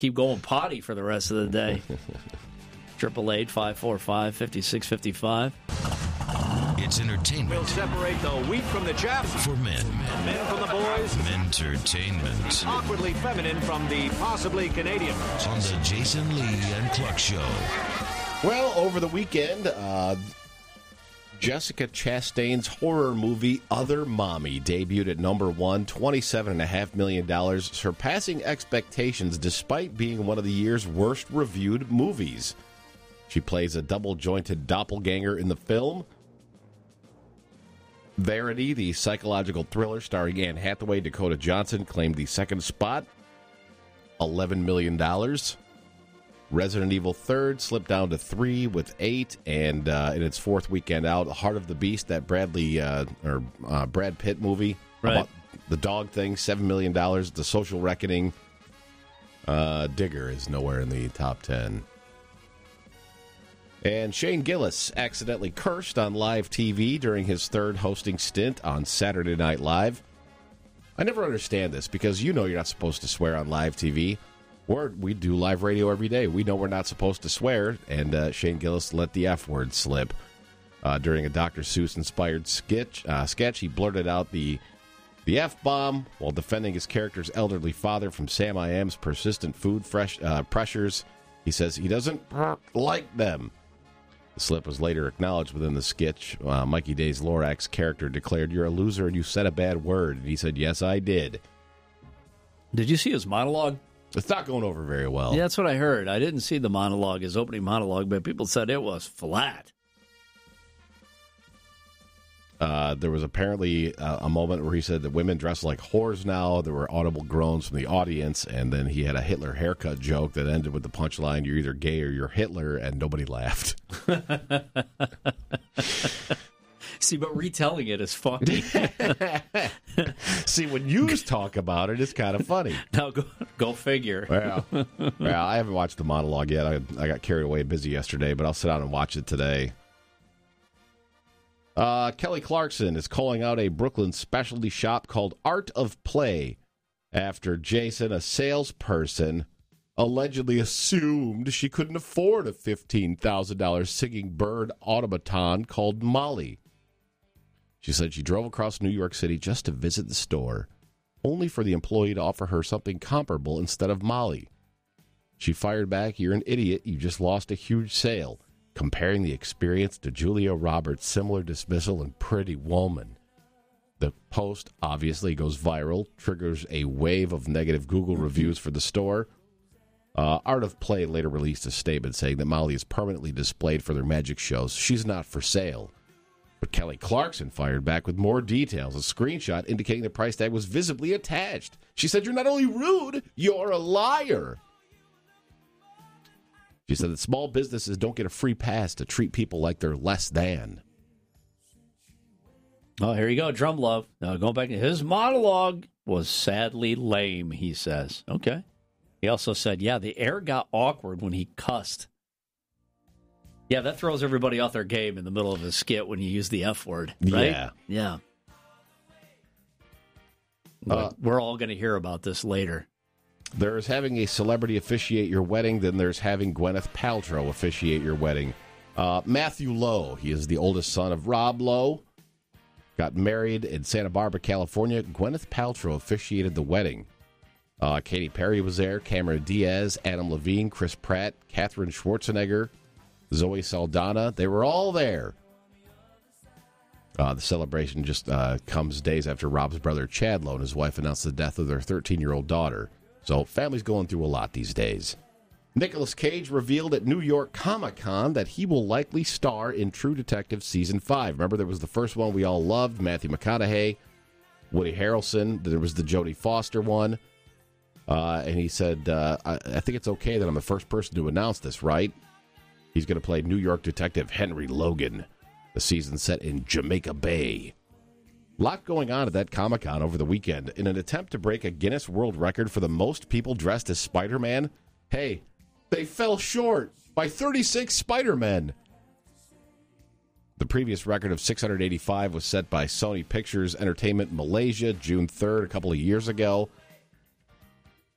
keep going potty for the rest of the day. 888-545-5655. It's entertainment. We'll separate the wheat from the chaff. For men. Men from the boys. Entertainment. Awkwardly feminine from the possibly Canadian. On the Jason Lee and Cluck Show. Well, over the weekend, Jessica Chastain's horror movie Other Mommy debuted at number one, $27.5 million, surpassing expectations despite being one of the year's worst reviewed movies. She plays a double-jointed doppelganger in the film. Verity, the psychological thriller starring Anne Hathaway, Dakota Johnson, claimed the second spot, $11 million. Resident Evil 3rd slipped down to 3 with 8, and in its fourth weekend out, Heart of the Beast, that Brad Pitt movie about the dog thing, $7 million. The Social Reckoning, Digger is nowhere in the top 10. And Shane Gillis accidentally cursed on live TV during his third hosting stint on Saturday Night Live. I never understand this because you know you're not supposed to swear on live TV. We do live radio every day. We know we're not supposed to swear, and Shane Gillis let the F word slip. During a Dr. Seuss-inspired sketch, he blurted out the F-bomb while defending his character's elderly father from Sam I Am's persistent food pressures. He says he doesn't like them. The slip was later acknowledged within the sketch. Mikey Day's Lorax character declared, "You're a loser and you said a bad word." And he said, "Yes, I did." Did you see his monologue? It's not going over very well. Yeah, that's what I heard. I didn't see the monologue, his opening monologue, but people said it was flat. There was apparently a moment where he said that women dress like whores now. There were audible groans from the audience, and then he had a Hitler haircut joke that ended with the punchline, "You're either gay or you're Hitler," and nobody laughed. See, but retelling it is funny. See, when you talk about it, it's kind of funny. Now, go figure. Well, I haven't watched the monologue yet. I got carried away busy yesterday, but I'll sit down and watch it today. Kelly Clarkson is calling out a Brooklyn specialty shop called Art of Play after Jason, a salesperson, allegedly assumed she couldn't afford a $15,000 singing bird automaton called Molly. She said she drove across New York City just to visit the store, only for the employee to offer her something comparable instead of Molly. She fired back, "You're an idiot. You just lost a huge sale," comparing the experience to Julia Roberts' similar dismissal in Pretty Woman. The post obviously goes viral, triggers a wave of negative Google reviews for the store. Art of Play later released a statement saying that Molly is permanently displayed for their magic shows. She's not for sale. But Kelly Clarkson fired back with more details, a screenshot indicating the price tag was visibly attached. She said, "You're not only rude, you're a liar." She said that small businesses don't get a free pass to treat people like they're less than. Oh, here you go, Drum Love. Now, going back to his monologue was sadly lame, he says. Okay. He also said, yeah, the air got awkward when he cussed. Yeah, that throws everybody off their game in the middle of a skit when you use the F word, right? Yeah. But we're all going to hear about this later. There's having a celebrity officiate your wedding, then there's having Gwyneth Paltrow officiate your wedding. Matthew Lowe, he is the oldest son of Rob Lowe, got married in Santa Barbara, California. Gwyneth Paltrow officiated the wedding. Katy Perry was there, Cameron Diaz, Adam Levine, Chris Pratt, Katherine Schwarzenegger, Zoe Saldana. They were all there. The celebration just comes days after Rob's brother Chad Lowe and his wife announced the death of their 13-year-old daughter. So family's going through a lot these days. Nicolas Cage revealed at New York Comic-Con that he will likely star in True Detective Season 5. Remember, there was the first one we all loved, Matthew McConaughey, Woody Harrelson. There was the Jodie Foster one. And he said, I think it's okay that I'm the first person to announce this, right? He's going to play New York Detective Henry Logan. The season set in Jamaica Bay. A lot going on at that Comic-Con over the weekend. In an attempt to break a Guinness World Record for the most people dressed as Spider-Man, hey, they fell short by 36 Spider-Men. The previous record of 685 was set by Sony Pictures Entertainment Malaysia, June 3rd, a couple of years ago.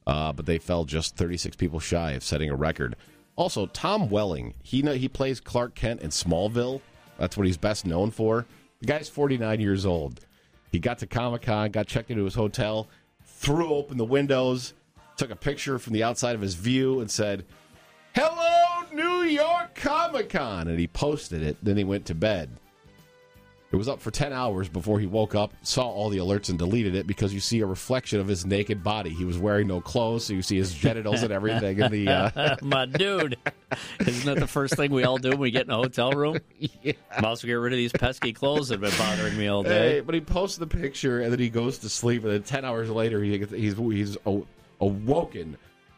but they fell just 36 people shy of setting a record. Also, Tom Welling, he plays Clark Kent in Smallville. That's what he's best known for. The guy's 49 years old. He got to Comic-Con, got checked into his hotel, threw open the windows, took a picture from the outside of his view, and said, "Hello, New York Comic-Con," and he posted it. Then he went to bed. It was up for 10 hours before he woke up, saw all the alerts, and deleted it because you see a reflection of his naked body. He was wearing no clothes, so you see his genitals and everything in the... My dude, isn't that the first thing we all do when we get in a hotel room? Yeah. I'm also get rid of these pesky clothes that have been bothering me all day. Hey, but he posts the picture, and then he goes to sleep, and then 10 hours later, he's awoken.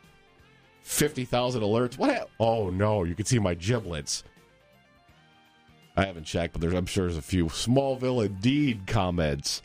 50,000 alerts. What? Oh, no, you can see my giblets. I haven't checked, but I'm sure there's a few Smallville Indeed comments.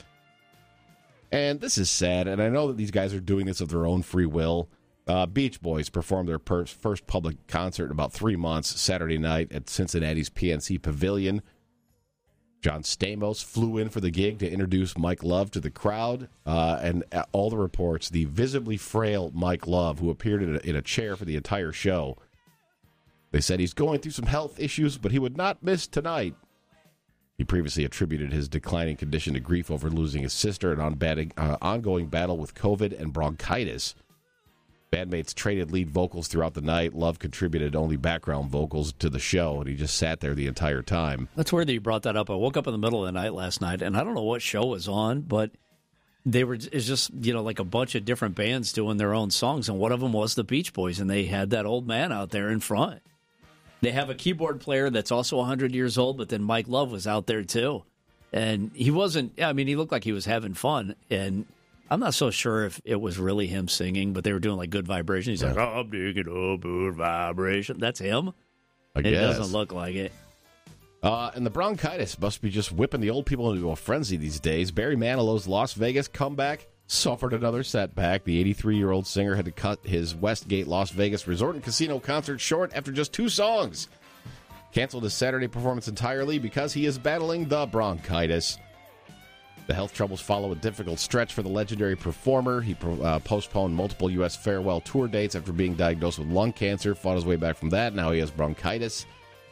And this is sad, and I know that these guys are doing this of their own free will. Beach Boys performed their first public concert in about 3 months Saturday night at Cincinnati's PNC Pavilion. John Stamos flew in for the gig to introduce Mike Love to the crowd, and all the reports, the visibly frail Mike Love, who appeared in a chair for the entire show. They said he's going through some health issues, but he would not miss tonight. He previously attributed his declining condition to grief over losing his sister and ongoing battle with COVID and bronchitis. Bandmates traded lead vocals throughout the night. Love contributed only background vocals to the show, and he just sat there the entire time. That's weird that you brought that up. I woke up in the middle of the night last night, and I don't know what show was on, but it's just, like a bunch of different bands doing their own songs, and one of them was the Beach Boys, and they had that old man out there in front. They have a keyboard player that's also 100 years old, but then Mike Love was out there too. And he wasn't, he looked like he was having fun. And I'm not so sure if it was really him singing, but they were doing like Good Vibration. He's like, "I'm digging up Good Vibration." That's him? I guess. It doesn't look like it. And the bronchitis must be just whipping the old people into a frenzy these days. Barry Manilow's Las Vegas comeback suffered another setback. The 83-year-old singer had to cut his Westgate Las Vegas Resort and Casino concert short after just 2 songs. Canceled his Saturday performance entirely because he is battling the bronchitis. The health troubles follow a difficult stretch for the legendary performer. He postponed multiple U.S. farewell tour dates after being diagnosed with lung cancer, fought his way back from that. Now he has bronchitis.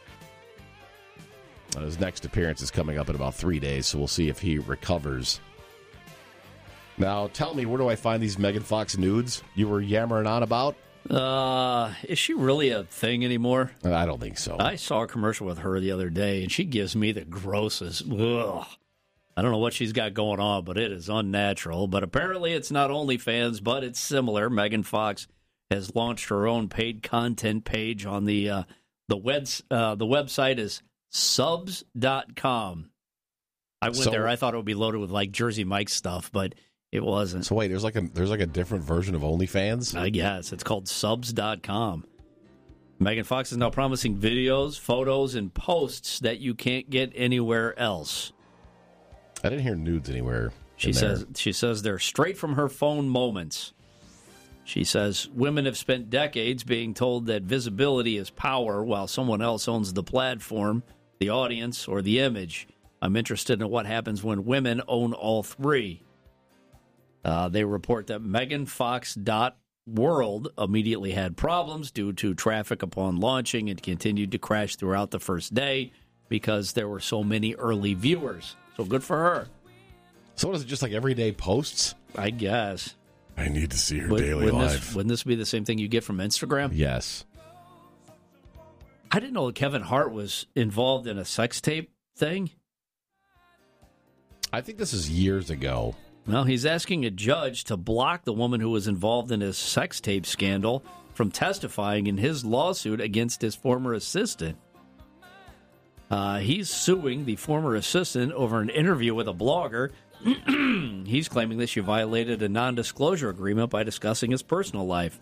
His next appearance is coming up in about 3 days, so we'll see if he recovers. Now, tell me, where do I find these Megan Fox nudes you were yammering on about? Is she really a thing anymore? I don't think so. I saw a commercial with her the other day, and she gives me the grossest. Ugh. I don't know what she's got going on, but it is unnatural. But apparently it's not OnlyFans, but it's similar. Megan Fox has launched her own paid content page on the website is subs.com. I went there. I thought it would be loaded with like Jersey Mike stuff, but it wasn't. So wait, there's like a different version of OnlyFans? I guess. It's called subs.com. Megan Fox is now promising videos, photos, and posts that you can't get anywhere else. I didn't hear nudes anywhere. She says they're straight from her phone moments. She says women have spent decades being told that visibility is power while someone else owns the platform, the audience, or the image. I'm interested in what happens when women own all three. They report that MeganFox.World immediately had problems due to traffic upon launching and continued to crash throughout the first day because there were so many early viewers. So good for her. So what is it, just like everyday posts? I guess. I need to see her daily life. Wouldn't this be the same thing you get from Instagram? Yes. I didn't know Kevin Hart was involved in a sex tape thing. I think this is years ago. Well, he's asking a judge to block the woman who was involved in his sex tape scandal from testifying in his lawsuit against his former assistant. He's suing the former assistant over an interview with a blogger. He's claiming that she violated a non-disclosure agreement by discussing his personal life.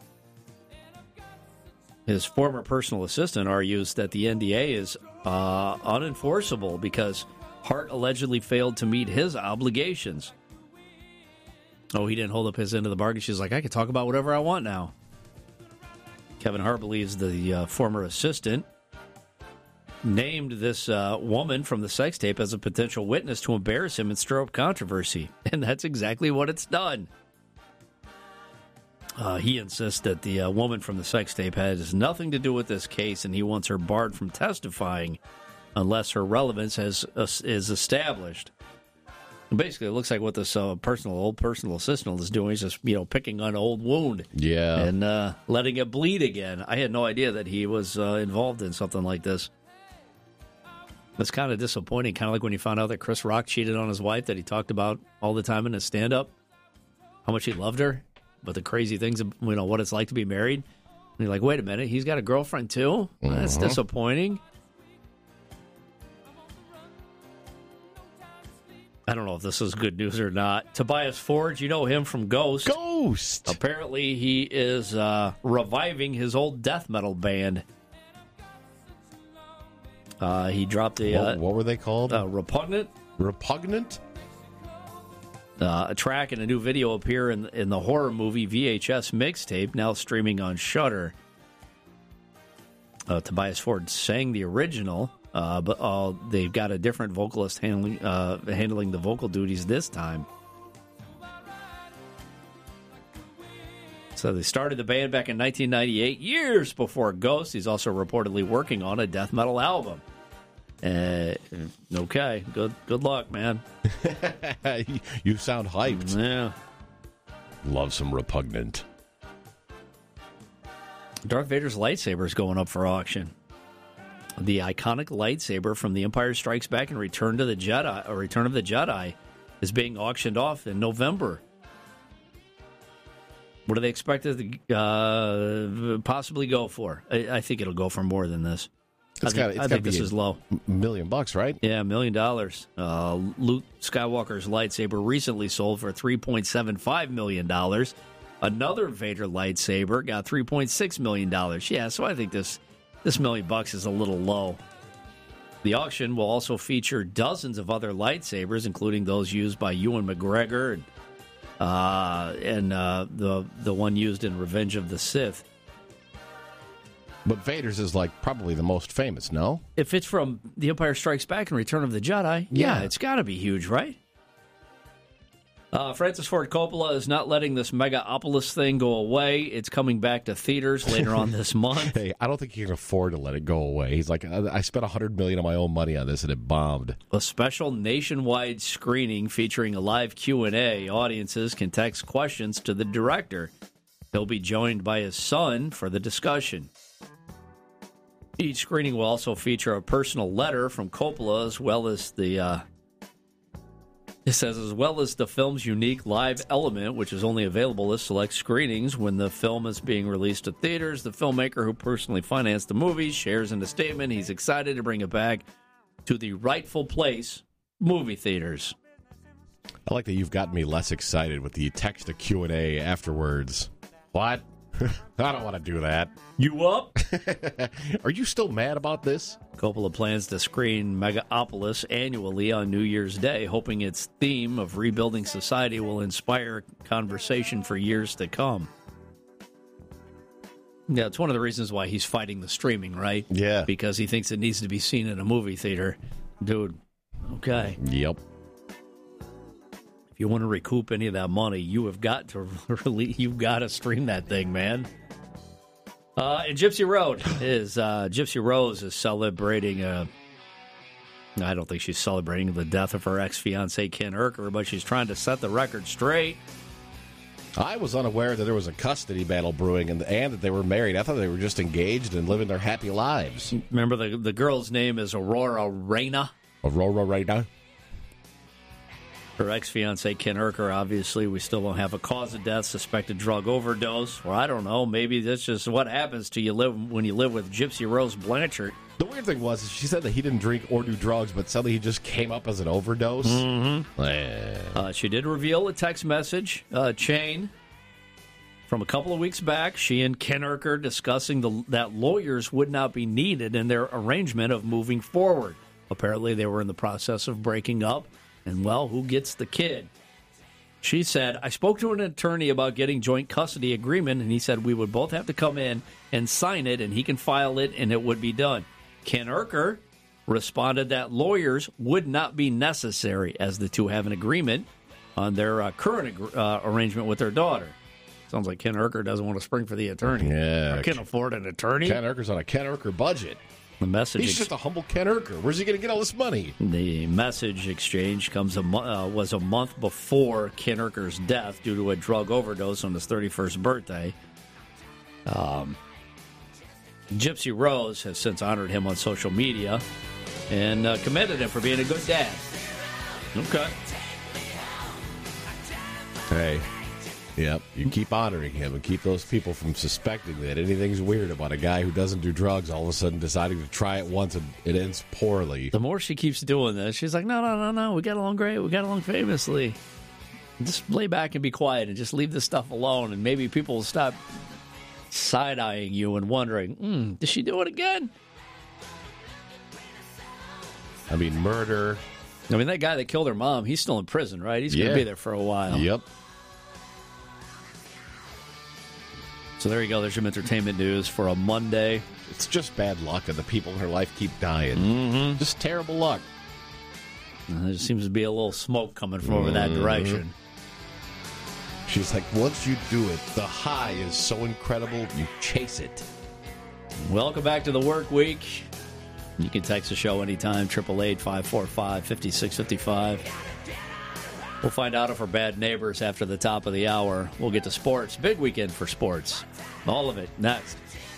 His former personal assistant argues that the NDA is unenforceable because Hart allegedly failed to meet his obligations. Oh, he didn't hold up his end of the bargain. She's like, I can talk about whatever I want now. Kevin Hart believes the former assistant named this woman from the sex tape as a potential witness to embarrass him and stir up controversy. And that's exactly what it's done. He insists that the woman from the sex tape has nothing to do with this case, and he wants her barred from testifying unless her relevance is established. And basically, it looks like what this old personal assistant is doing is just picking on an old wound, and letting it bleed again. I had no idea that he was involved in something like this. It's kind of disappointing, kind of like when you found out that Chris Rock cheated on his wife that he talked about all the time in his stand-up, how much he loved her, but the crazy things, what it's like to be married. And you're like, wait a minute, he's got a girlfriend too? That's disappointing. I don't know if this is good news or not. Tobias Forge, you know him from Ghost. Ghost! Apparently he is reviving his old death metal band. He dropped a... what were they called? Repugnant. Repugnant? A track and a new video appear in the horror movie VHS mixtape, now streaming on Shudder. Tobias Forge sang the original, but they've got a different vocalist handling the vocal duties this time. So they started the band back in 1998, years before Ghost. He's also reportedly working on a death metal album. Okay, good luck, man. You sound hyped. Yeah. Love some Repugnant. Darth Vader's lightsaber is going up for auction. The iconic lightsaber from The Empire Strikes Back and Return of the Jedi is being auctioned off in November. What do they expect it to possibly go for? I think it'll go for more than this. I think this is low. $1 million, right? Yeah, $1 million. Luke Skywalker's lightsaber recently sold for $3.75 million. Another Vader lightsaber got $3.6 million. Yeah, so I think this $1 million is a little low. The auction will also feature dozens of other lightsabers, including those used by Ewan McGregor and the one used in Revenge of the Sith. But Vader's is probably the most famous, no? If it's from The Empire Strikes Back and Return of the Jedi, yeah it's got to be huge, right? Francis Ford Coppola is not letting this Megapolis thing go away. It's coming back to theaters later on this month. Hey, I don't think he can afford to let it go away. He's like, I spent $100 million of my own money on this, and it bombed. A special nationwide screening featuring a live Q&A. Audiences can text questions to the director. He'll be joined by his son for the discussion. Each screening will also feature a personal letter from Coppola, as well as the film's unique live element, which is only available at select screenings. When the film is being released to theaters, the filmmaker who personally financed the movie shares in a statement he's excited to bring it back to the rightful place, movie theaters. I like that you've gotten me less excited with the text to Q&A afterwards. What? I don't want to do that. You up? Are you still mad about this? Coppola plans to screen Megapolis annually on New Year's Day, hoping its theme of rebuilding society will inspire conversation for years to come. Yeah, it's one of the reasons why he's fighting the streaming, right? Yeah. Because he thinks it needs to be seen in a movie theater. Dude, okay. Yep. If you want to recoup any of that money, you have got to stream that thing, man. And Gypsy Rose is celebrating. I don't think she's celebrating the death of her ex-fiance Ken Urker, but she's trying to set the record straight. I was unaware that there was a custody battle brewing and that they were married. I thought they were just engaged and living their happy lives. Remember, the girl's name is Aurora Reyna. Aurora Reyna. Her ex-fiancé, Ken Urker, obviously, we still don't have a cause of death, suspected drug overdose. Or I don't know, maybe that's just what happens to you when you live with Gypsy Rose Blanchard. The weird thing was, she said that he didn't drink or do drugs, but suddenly he just came up as an overdose. Mm-hmm. She did reveal a text message chain from a couple of weeks back. She and Ken Urker discussing that lawyers would not be needed in their arrangement of moving forward. Apparently, they were in the process of breaking up. And, well, who gets the kid? She said, I spoke to an attorney about getting joint custody agreement, and he said we would both have to come in and sign it, and he can file it, and it would be done. Ken Urker responded that lawyers would not be necessary, as the two have an agreement on their current arrangement with their daughter. Sounds like Ken Urker doesn't want to spring for the attorney. Yeah. Or can't afford an attorney. Ken Urker's on a Ken Urker budget. The message He's just a humble Ken Urker. Where's he going to get all this money? The message exchange was a month before Ken Urker's death due to a drug overdose on his 31st birthday. Gypsy Rose has since honored him on social media and commended him for being a good dad. Okay. Hey, yep, you keep honoring him and keep those people from suspecting that anything's weird about a guy who doesn't do drugs all of a sudden deciding to try it once and it ends poorly. The more she keeps doing this, she's like, no, we got along great. We got along famously. Just lay back and be quiet and just leave this stuff alone, and maybe people will stop side-eyeing you and wondering, did she do it again? I mean, murder. I mean, that guy that killed her mom, he's still in prison, right? He's going to be there for a while. Yep. So there you go. There's some entertainment news for a Monday. It's just bad luck, and the people in her life keep dying. Mm-hmm. Just terrible luck. There seems to be a little smoke coming from over that direction. She's like, once you do it, the high is so incredible, you chase it. Welcome back to the work week. You can text the show anytime, 888-545-5655. We'll find out if we're bad neighbors after the top of the hour. We'll get to sports. Big weekend for sports. All of it next.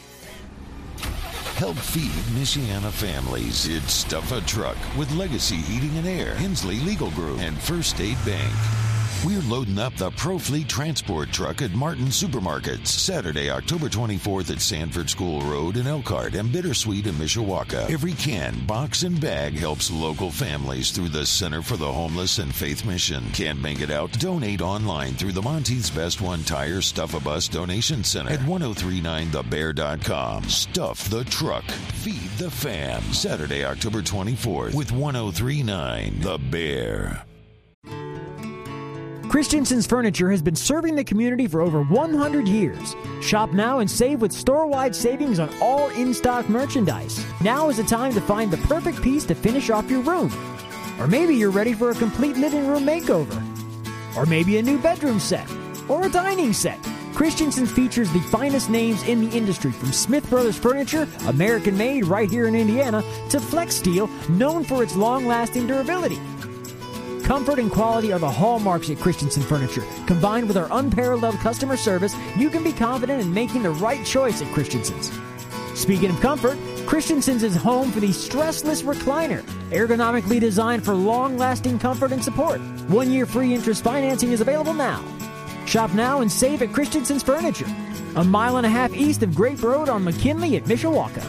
Help feed Michiana families. It's Stuff a Truck with Legacy Heating and Air, Hensley Legal Group, and First State Bank. We're loading up the ProFleet transport truck at Martin Supermarkets. Saturday, October 24th at Sanford School Road in Elkhart and Bittersweet in Mishawaka. Every can, box, and bag helps local families through the Center for the Homeless and Faith Mission. Can't make it out? Donate online through the Monteith's Best One Tire Stuff-A-Bus Donation Center at 1039thebear.com. Stuff the truck. Feed the fam. Saturday, October 24th with 1039 The Bear. Christensen's Furniture has been serving the community for over 100 years. Shop now and save with store-wide savings on all in-stock merchandise. Now is the time to find the perfect piece to finish off your room. Or maybe you're ready for a complete living room makeover. Or maybe a new bedroom set. Or a dining set. Christensen features the finest names in the industry, from Smith Brothers Furniture, American-made right here in Indiana, to Flex Steel, known for its long-lasting durability. Comfort and quality are the hallmarks at Christensen Furniture. Combined with our unparalleled customer service, you can be confident in making the right choice at Christensen's. Speaking of comfort, Christensen's is home for the stressless recliner, ergonomically designed for long-lasting comfort and support. 1 year free interest financing is available now. Shop now and save at Christensen's Furniture, a mile and a half east of Grape Road on McKinley at Mishawaka.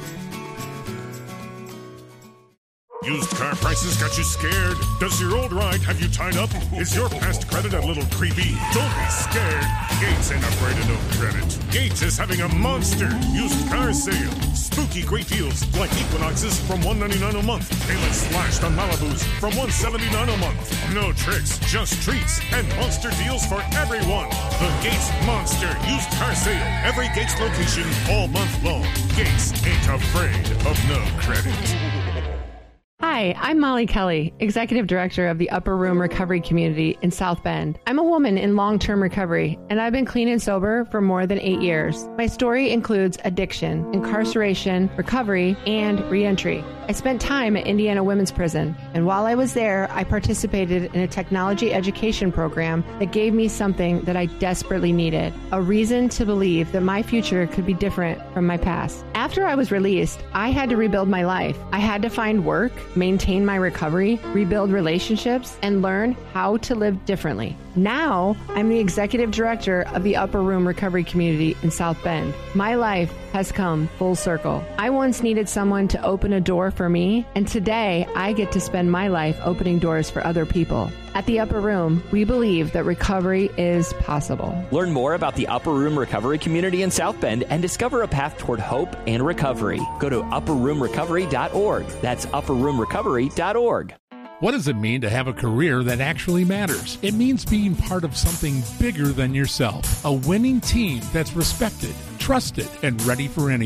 Used car prices got you scared? Does your old ride have you tied up? Is your past credit a little creepy? Don't be scared. Gates ain't afraid of no credit. Gates is having a monster used car sale. Spooky great deals like Equinoxes from $199 a month. Payments slashed on Malibus from $179 a month. No tricks, just treats and monster deals for everyone. The Gates Monster Used Car Sale. Every Gates location all month long. Gates ain't afraid of no credit. Hi, I'm Molly Kelly, Executive Director of the Upper Room Recovery Community in South Bend. I'm a woman in long-term recovery, and I've been clean and sober for more than 8 years. My story includes addiction, incarceration, recovery, and reentry. I spent time at Indiana Women's Prison, and while I was there, I participated in a technology education program that gave me something that I desperately needed, a reason to believe that my future could be different from my past. After I was released, I had to rebuild my life. I had to find work, maintain my recovery, rebuild relationships, and learn how to live differently. Now, I'm the Executive Director of the Upper Room Recovery Community in South Bend. My life has come full circle. I once needed someone to open a door for me, and today I get to spend my life opening doors for other people. At the Upper Room, we believe that recovery is possible. Learn more about the Upper Room Recovery Community in South Bend and discover a path toward hope and recovery. Go to upperroomrecovery.org. That's upperroomrecovery.org. What does it mean to have a career that actually matters? It means being part of something bigger than yourself. A winning team that's respected, trusted, and ready for anything.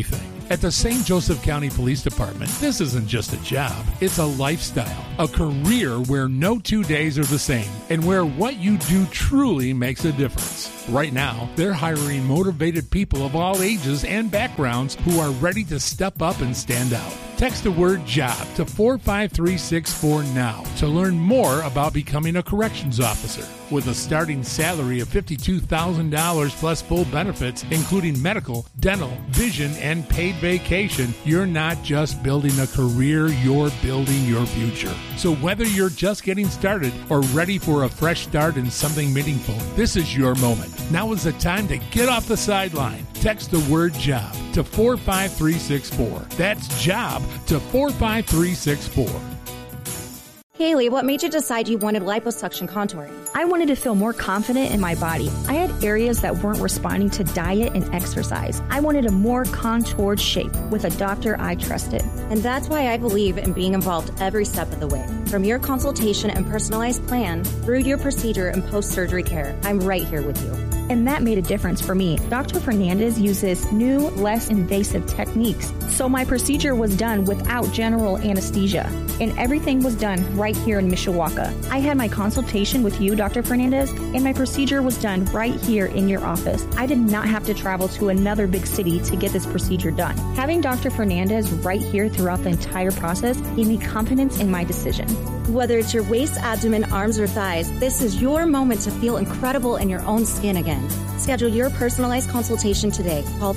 At the St. Joseph County Police Department, this isn't just a job, it's a lifestyle, a career where no 2 days are the same, and where what you do truly makes a difference. Right now, they're hiring motivated people of all ages and backgrounds who are ready to step up and stand out. Text the word JOB to 45364 now to learn more about becoming a corrections officer. With a starting salary of $52,000 plus full benefits, including medical, dental, vision, and paid vacation, you're not just building a career, you're building your future. So whether you're just getting started or ready for a fresh start in something meaningful, this is your moment. Now is the time to get off the sideline. Text the word JOB to 45364. That's JOB to 45364. Haley, what made you decide you wanted liposuction contouring? I wanted to feel more confident in my body. I had areas that weren't responding to diet and exercise. I wanted a more contoured shape with a doctor I trusted. And that's why I believe in being involved every step of the way. From your consultation and personalized plan through your procedure and post-surgery care, I'm right here with you. And that made a difference for me. Dr. Fernandez uses new, less invasive techniques. So my procedure was done without general anesthesia. And everything was done right here in Mishawaka. I had my consultation with you, Dr. Fernandez, and my procedure was done right here in your office. I did not have to travel to another big city to get this procedure done. Having Dr. Fernandez right here throughout the entire process gave me confidence in my decision. Whether it's your waist, abdomen, arms, or thighs, this is your moment to feel incredible in your own skin again. Schedule your personalized consultation today. Call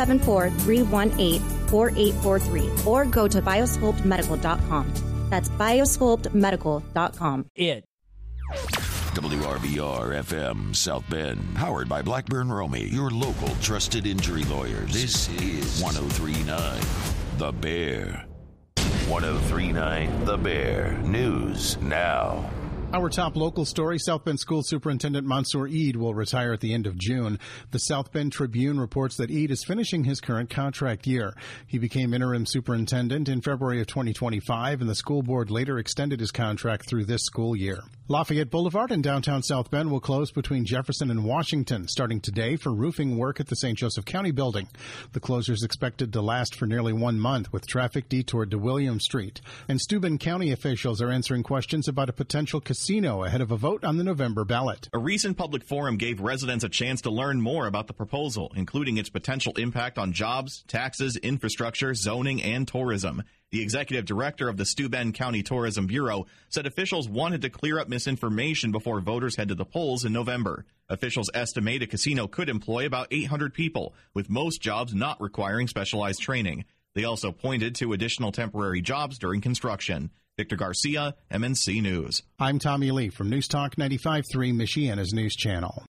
574-318-4843 or go to biosculptmedical.com. That's biosculptmedical.com. WRBR FM South Bend, powered by Blackburn Romy, your local trusted injury lawyers. This is 103.9 The Bear. 103.9 The Bear. News now. Our top local story, South Bend School Superintendent Mansour Eid will retire at the end of June. The South Bend Tribune reports that Eid is finishing his current contract year. He became interim superintendent in February of 2025, and the school board later extended his contract through this school year. Lafayette Boulevard in downtown South Bend will close between Jefferson and Washington starting today for roofing work at the St. Joseph County building. The closure is expected to last for nearly 1 month, with traffic detoured to William Street. And Steuben County officials are answering questions about a potential casino ahead of a vote on the November ballot. A recent public forum gave residents a chance to learn more about the proposal, including its potential impact on jobs, taxes, infrastructure, zoning, and tourism. The executive director of the Steuben County Tourism Bureau said officials wanted to clear up misinformation before voters head to the polls in November. Officials estimate a casino could employ about 800 people, with most jobs not requiring specialized training. They also pointed to additional temporary jobs during construction. Victor Garcia, MNC News. I'm Tommy Lee from News Talk 95.3, Michiana's News Channel.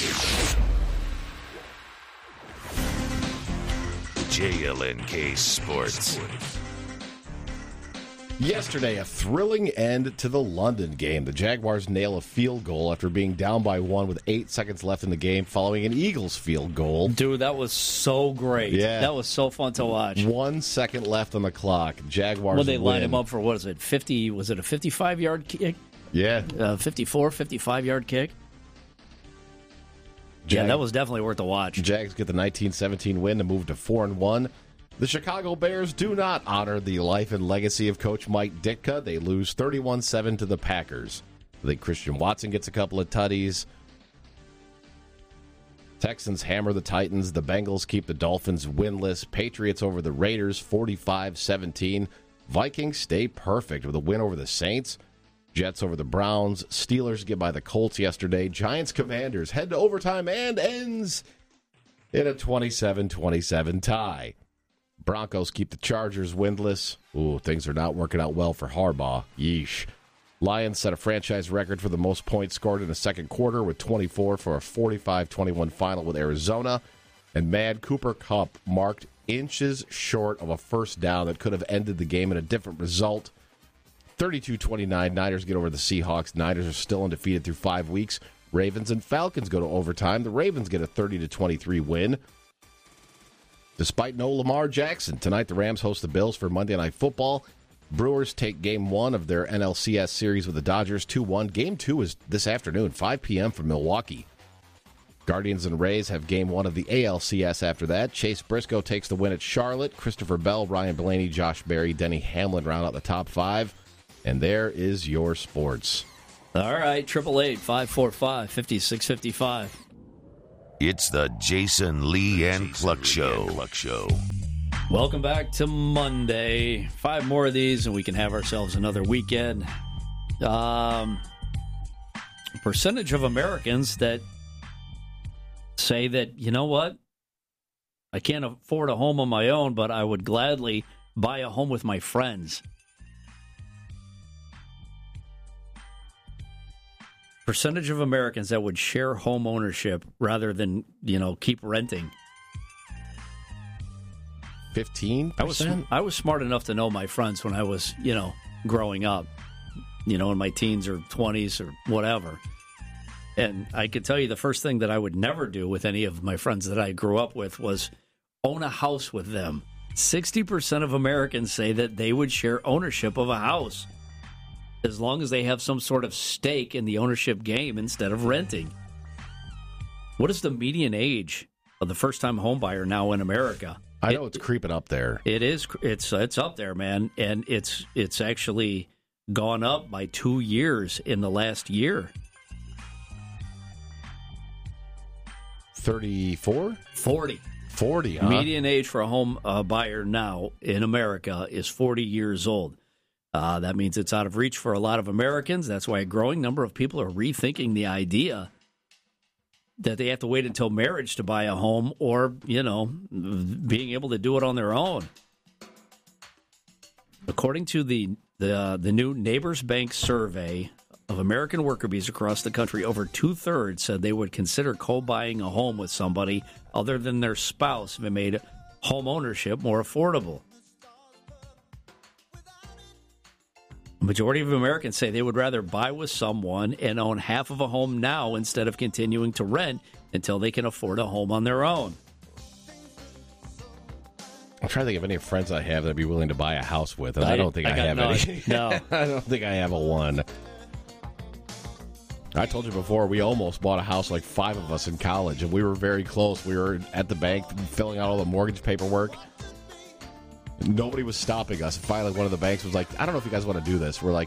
JLNK Sports. Yesterday, a thrilling end to the London game. The Jaguars nail a field goal after being down by 1 with 8 seconds left in the game following an Eagles field goal. Dude, that was so great. Yeah. That was so fun to watch. 1 second left on the clock. Jaguars Well, they lined win. him up for, what is it, 50? Was it a 55-yard kick? Yeah. 55-yard kick? Yeah, that was definitely worth a watch. Jags get the 19-17 win to move to 4-1. The Chicago Bears do not honor the life and legacy of Coach Mike Ditka. They lose 31-7 to the Packers. I think Christian Watson gets a couple of tutties. Texans hammer the Titans. The Bengals keep the Dolphins winless. Patriots over the Raiders 45-17. Vikings stay perfect with a win over the Saints. Jets over the Browns. Steelers get by the Colts yesterday. Giants Commanders head to overtime and ends in a 27-27 tie. Broncos keep the Chargers winless. Ooh, things are not working out well for Harbaugh. Yeesh. Lions set a franchise record for the most points scored in the second quarter with 24 for a 45-21 final with Arizona. And Mad Cooper Kupp marked inches short of a first down that could have ended the game in a different result. 32-29, Niners get over the Seahawks. Niners are still undefeated through 5 weeks. Ravens and Falcons go to overtime. The Ravens get a 30-23 win. Despite no Lamar Jackson, tonight the Rams host the Bills for Monday Night Football. Brewers take Game 1 of their NLCS series with the Dodgers 2-1. Game 2 is this afternoon, 5 p.m. from Milwaukee. Guardians and Rays have game one of the ALCS after that. Chase Briscoe takes the win at Charlotte. Christopher Bell, Ryan Blaney, Josh Berry, Denny Hamlin round out the top five. And there is your sports. All right, 888-545-5655. It's the Jason Lee and Cluck Show. Welcome back to Monday. 5 more of these, and we can have ourselves another weekend. Percentage of Americans that say that, you know what, I can't afford a home on my own, but I would gladly buy a home with my friends. Percentage of Americans that would share home ownership rather than, keep renting. 15%? I was smart enough to know my friends when I was, growing up, in my teens or 20s or whatever. And I could tell you the first thing that I would never do with any of my friends that I grew up with was own a house with them. 60% of Americans say that they would share ownership of a house as long as they have some sort of stake in the ownership game instead of renting. What is the median age of the first-time home buyer now in America? I know it's creeping up there. It is. It's up there, man, and it's actually gone up by 2 years in the last year. 34? 40. 40, huh? Median age for a home buyer now in America is 40 years old. That means it's out of reach for a lot of Americans. That's why a growing number of people are rethinking the idea that they have to wait until marriage to buy a home or, being able to do it on their own. According to the new Neighbors Bank survey of American worker bees across the country, over 2/3 said they would consider co-buying a home with somebody other than their spouse if it made home ownership more affordable. A majority of Americans say they would rather buy with someone and own half of a home now instead of continuing to rent until they can afford a home on their own. I'm trying to think of any friends I have that I'd be willing to buy a house with, and I don't think I have any. No. I don't think I have a one. I told you before, we almost bought a house, like 5 of us in college, and we were very close. We were at the bank filling out all the mortgage paperwork. Nobody was stopping us. Finally, one of the banks was like, I don't know if you guys want to do this. We're like,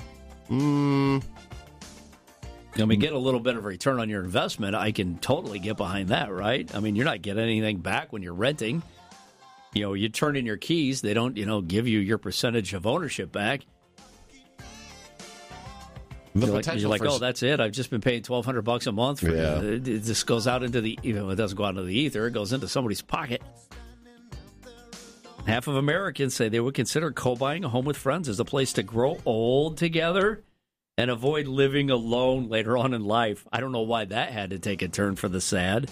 get a little bit of return on your investment. I can totally get behind that, right? I mean, you're not getting anything back when you're renting. You turn in your keys. They don't, give you your percentage of ownership back. You're like, oh, that's it. I've just been paying $1,200 a month for it. This goes out into the, it doesn't go out into the ether. It goes into somebody's pocket. Half of Americans say they would consider co-buying a home with friends as a place to grow old together and avoid living alone later on in life. I don't know why that had to take a turn for the sad.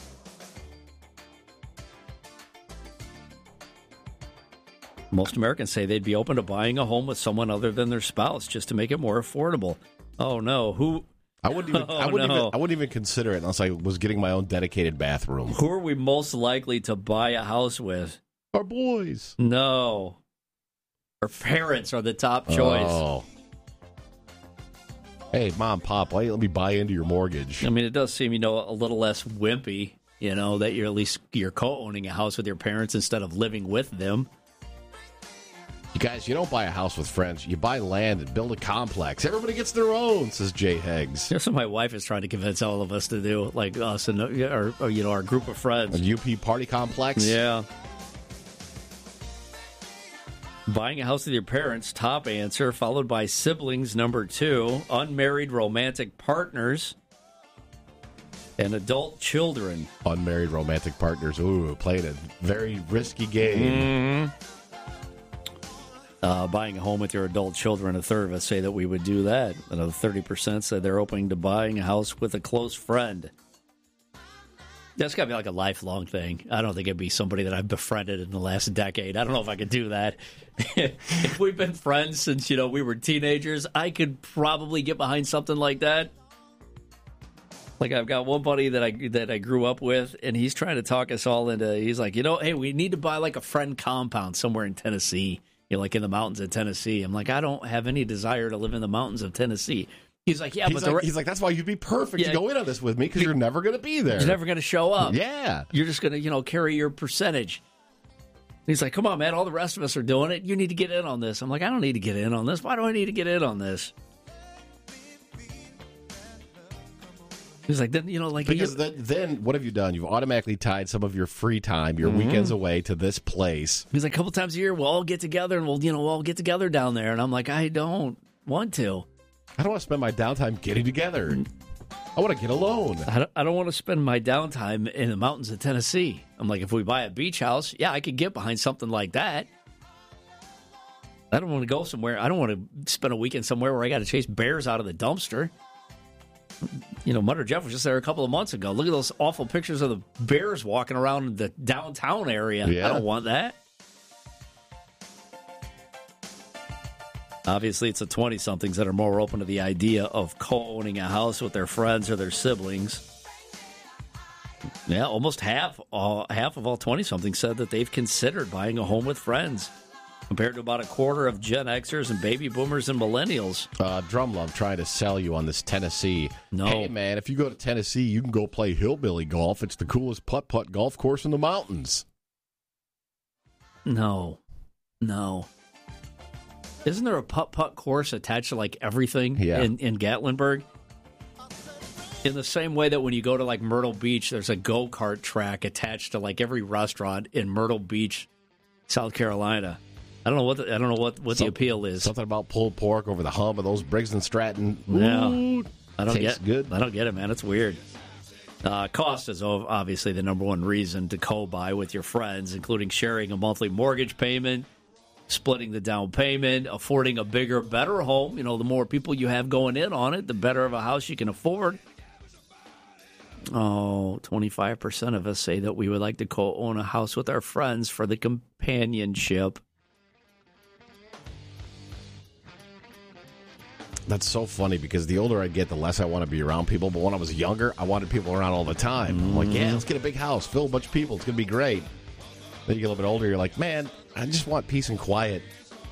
Most Americans say they'd be open to buying a home with someone other than their spouse just to make it more affordable. Oh no, who? I wouldn't even consider it unless I was getting my own dedicated bathroom. Who are we most likely to buy a house with? Our boys. No. Our parents are the top choice. Oh. Hey, Mom, Pop, why don't you let me buy into your mortgage? I mean, it does seem, a little less wimpy, that you're co-owning a house with your parents instead of living with them. You guys, you don't buy a house with friends. You buy land and build a complex. Everybody gets their own, says Jay Heggs. That's what my wife is trying to convince all of us to do, like us and our group of friends. A UP party complex? Yeah. Buying a house with your parents, top answer, followed by siblings, number 2, unmarried romantic partners, and adult children. Unmarried romantic partners. Ooh, playing a very risky game. Mm-hmm. Buying a home with your adult children, a third of us say that we would do that. Another 30% said they're open to buying a house with a close friend. That's got to be like a lifelong thing. I don't think it'd be somebody that I've befriended in the last decade. I don't know if I could do that. If we've been friends since, we were teenagers, I could probably get behind something like that. Like, I've got one buddy that I grew up with, and he's trying to talk us all into, he's like, hey, we need to buy like a friend compound somewhere in Tennessee, like in the mountains of Tennessee. I'm like, I don't have any desire to live in the mountains of Tennessee. He's like, yeah, he's like, that's why you'd be perfect to go in on this with me because you're never going to be there. You're never going to show up. Yeah. You're just going to, carry your percentage. He's like, come on, man, all the rest of us are doing it. You need to get in on this. I'm like, I don't need to get in on this. Why do I need to get in on this? He's like, then, because then what have you done? You've automatically tied some of your free time, your weekends away to this place. He's like, a couple times a year, we'll all get together and we'll all get together down there. And I'm like, I don't want to. I don't want to spend my downtime getting together. I want to get alone. I don't want to spend my downtime in the mountains of Tennessee. I'm like, if we buy a beach house, yeah, I could get behind something like that. I don't want to go somewhere. I don't want to spend a weekend somewhere where I got to chase bears out of the dumpster. Mudder Jeff was just there a couple of months ago. Look at those awful pictures of the bears walking around the downtown area. Yeah. I don't want that. Obviously, it's the 20-somethings that are more open to the idea of co-owning a house with their friends or their siblings. Yeah, almost half of all 20-somethings said that they've considered buying a home with friends, compared to about a quarter of Gen Xers and baby boomers and millennials. Drumlove trying to sell you on this Tennessee. No. Hey, man, if you go to Tennessee, you can go play hillbilly golf. It's the coolest putt-putt golf course in the mountains. No. Isn't there a putt-putt course attached to, everything in Gatlinburg? In the same way that when you go to, Myrtle Beach, there's a go-kart track attached to, every restaurant in Myrtle Beach, South Carolina. I don't know what the appeal is. Something about pulled pork over the hump of those Briggs & Stratton. No, I don't get good. I don't get it, man. It's weird. Cost is obviously the number one reason to co-buy with your friends, including sharing a monthly mortgage payment, splitting the down payment, affording a bigger, better home. The more people you have going in on it, the better of a house you can afford. 25% of us say that we would like to co-own a house with our friends for the companionship. That's so funny because the older I get, the less I want to be around people. But when I was younger, I wanted people around all the time. I'm like, yeah, let's get a big house, fill a bunch of people. It's going to be great. Then you get a little bit older, you're like, man, I just want peace and quiet.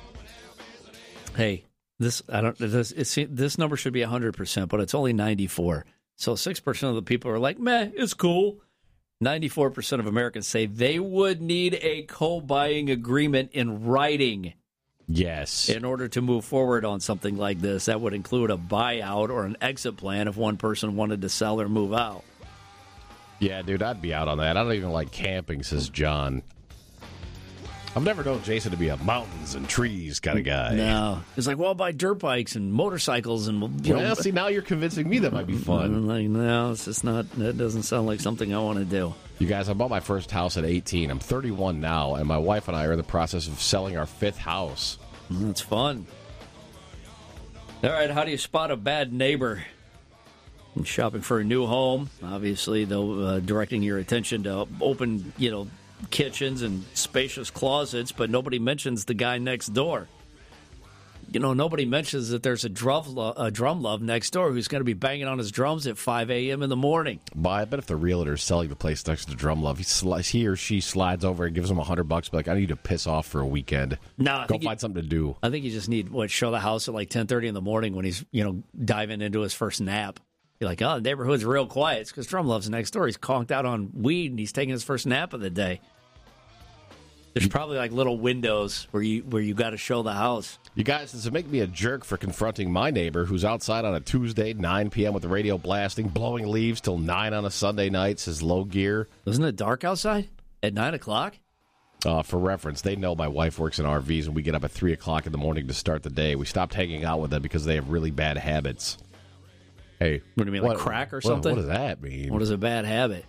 Hey, this number should be 100%, but it's only 94. So 6% of the people are like, meh, it's cool. 94% of Americans say they would need a co-buying agreement in writing. Yes. In order to move forward on something like this, that would include a buyout or an exit plan if one person wanted to sell or move out. Yeah, dude, I'd be out on that. I don't even like camping, says John. I've never known Jason to be a mountains and trees kind of guy. No. It's like, well, I'll buy dirt bikes and motorcycles. And see, now you're convincing me that might be fun. I'm like, no, it's just not, that doesn't sound like something I want to do. You guys, I bought my first house at 18. I'm 31 now, and my wife and I are in the process of selling our 5th house. That's fun. All right, how do you spot a bad neighbor? I'm shopping for a new home. Obviously, though, directing your attention to open, kitchens and spacious closets, but nobody mentions the guy next door. Nobody mentions that there's a drum love next door who's going to be banging on his drums at 5 a.m. in the morning. But I bet if the realtor's selling the place next to Drum Love, he or she slides over and gives him $100, be like, I need to piss off for a weekend. No, Go find something to do. I think you just need, show the house at 10:30 in the morning when he's, diving into his first nap. You're like, oh, the neighborhood's real quiet. It's because Drum Love's next door. He's conked out on weed, and he's taking his first nap of the day. There's probably little windows where you got to show the house. You guys, does it make me a jerk for confronting my neighbor who's outside on a Tuesday, 9 p.m. with the radio blasting, blowing leaves till 9 on a Sunday night, says Low Gear? Isn't it dark outside at 9 o'clock? For reference, they know my wife works in RVs, and we get up at 3 o'clock in the morning to start the day. We stopped hanging out with them because they have really bad habits. Hey, what do you mean, crack or something? What does that mean? What is a bad habit?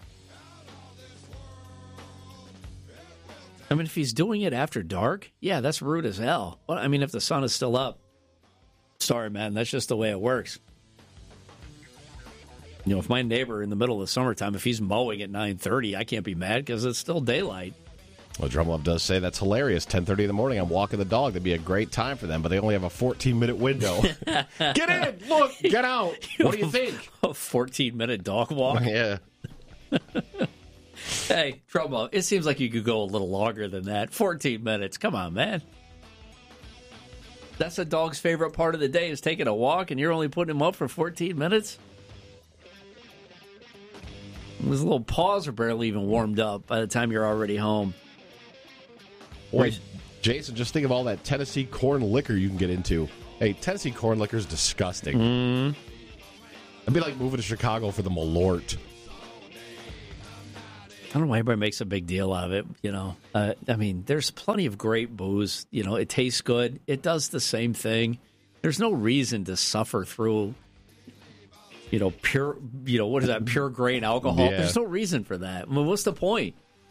I mean, if he's doing it after dark, yeah, that's rude as hell. Well, I mean, if the sun is still up, sorry, man, that's just the way it works. If my neighbor in the middle of the summertime, if he's mowing at 9:30, I can't be mad because it's still daylight. Well, Drumlove does say that's hilarious. 10:30 in the morning, I'm walking the dog. That'd be a great time for them, but they only have a 14-minute window. Get in! Look! Get out! What do you think? A 14-minute dog walk? Yeah. Hey, Drumlove, it seems like you could go a little longer than that. 14 minutes. Come on, man. That's a dog's favorite part of the day is taking a walk, and you're only putting him up for 14 minutes? His little paws are barely even warmed up by the time you're already home. Wait, Jason, just think of all that Tennessee corn liquor you can get into. Hey, Tennessee corn liquor is disgusting. It'd be like moving to Chicago for the Malort. I don't know why everybody makes a big deal out of it, you know. I mean, there's plenty of great booze. You know, it tastes good. It does the same thing. There's no reason to suffer through, you know, pure, you know, what is that, pure grain alcohol? Yeah. There's no reason for that. I mean, what's the point?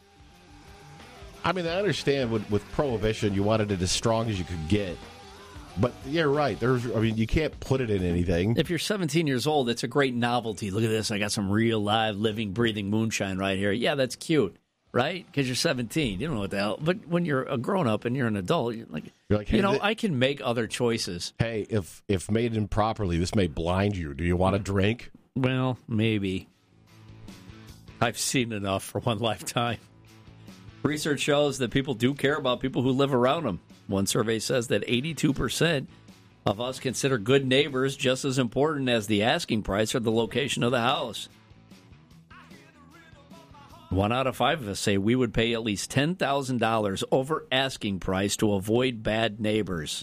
I mean, I understand with Prohibition, you wanted it as strong as you could get. But you're right. You can't put it in anything. If you're 17 years old, it's a great novelty. Look at this. I got some real, live, living, breathing moonshine right here. Yeah, that's cute, right? Because you're 17. You don't know what the hell. But when you're a grown-up and you're an adult, you're like hey, I can make other choices. Hey, if made improperly, this may blind you. Do you want a drink? Well, maybe. I've seen enough for one lifetime. Research shows that people do care about people who live around them. One survey says that 82% of us consider good neighbors just as important as the asking price or the location of the house. 1 out of 5 of us say we would pay at least $10,000 over asking price to avoid bad neighbors.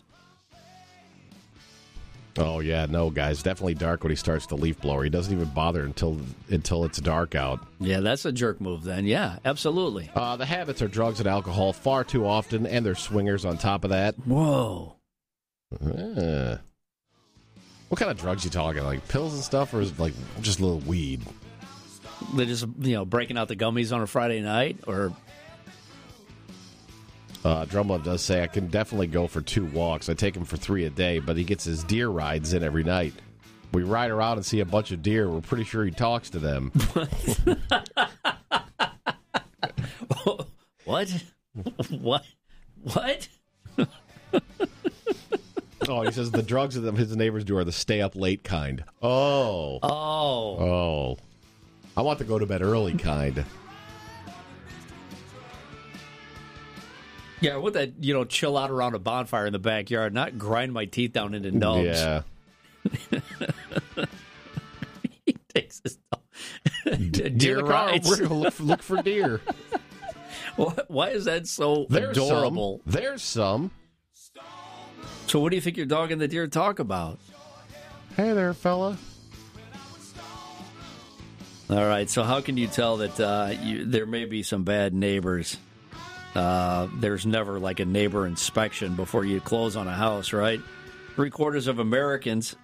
Oh, yeah, no, guys. Definitely dark when he starts the leaf blower. He doesn't even bother until it's dark out. Yeah, that's a jerk move then. Yeah, absolutely. The habits are drugs and alcohol far too often, and they're swingers on top of that. Whoa. What kind of drugs you talking? Like pills and stuff, or is it like just a little weed? They're just, breaking out the gummies on a Friday night, or... Drumlove does say, I can definitely go for 2 walks. I take him for 3 a day, but he gets his deer rides in every night. We ride around and see a bunch of deer. We're pretty sure he talks to them. What? What? Oh, he says the drugs that his neighbors do are the stay up late kind. Oh. I want to go to bed early kind. Yeah, with that, chill out around a bonfire in the backyard, not grind my teeth down into nubs. Yeah. He takes his deer rides. We're going to look for deer. Why is that so adorable? There's some. So what do you think your dog and the deer talk about? Hey there, fella. All right, so how can you tell that there may be some bad neighbors? There's never like a neighbor inspection before you close on a house, right? 3/4 of Americans,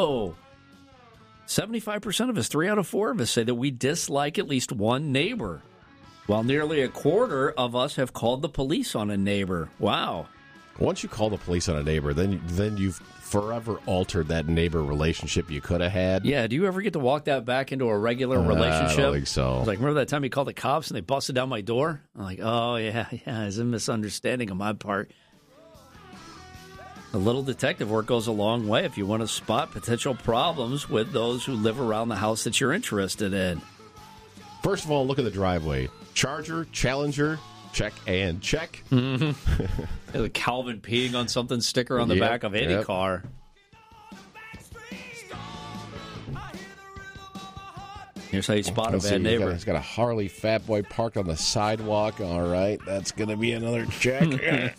75% of us, 3 out of 4 of us say that we dislike at least one neighbor, while nearly 1/4 of us have called the police on a neighbor. Wow. Once you call the police on a neighbor, then you've forever altered that neighbor relationship you could have had. Yeah, do you ever get to walk that back into a regular relationship? I don't think so. Like, remember that time you called the cops and they busted down my door? I'm like, oh, yeah, it's a misunderstanding on my part. A little detective work goes a long way if you want to spot potential problems with those who live around the house that you're interested in. First of all, look at the driveway. Charger, Challenger, check and check. Mm-hmm. The Calvin peeing on something sticker on the back of any car. Here's how you spot a bad neighbor. He's got a Harley Fat Boy parked on the sidewalk. All right, that's going to be another check.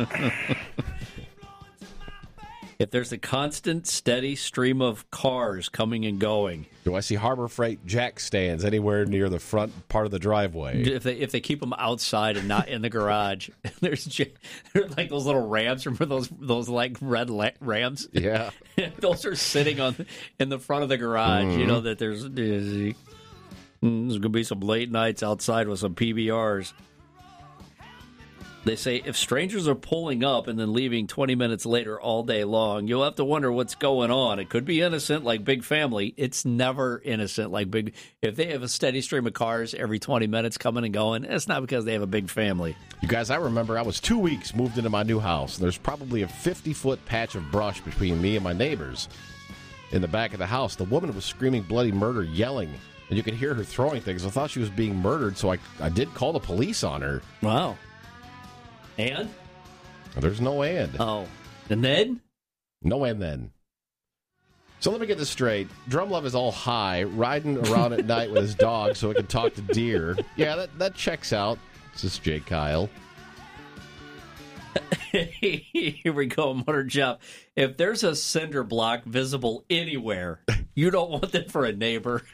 If there's a constant, steady stream of cars coming and going. Do I see Harbor Freight jack stands anywhere near the front part of the driveway? If they keep them outside and not in the garage, there's like those little Rams. Remember those like red Rams? Yeah. Those are sitting in the front of the garage. Mm-hmm. You know that there's going to be some late nights outside with some PBRs. They say if strangers are pulling up and then leaving 20 minutes later all day long, you'll have to wonder what's going on. It could be innocent like Big Family. It's never innocent like Big. If they have a steady stream of cars every 20 minutes coming and going, it's not because they have a big family. You guys, I remember I was 2 weeks moved into my new house, and there's probably a 50-foot patch of brush between me and my neighbors. In the back of the house, the woman was screaming bloody murder, yelling, and you could hear her throwing things. I thought she was being murdered, so I did call the police on her. Wow. And? There's no and. Oh. And then? No and then. So let me get this straight. Drumlove is all high, riding around at night with his dog so he can talk to deer. Yeah, that checks out. This is Jay Kyle. Here we go, Motor Jeff. If there's a cinder block visible anywhere, you don't want that for a neighbor.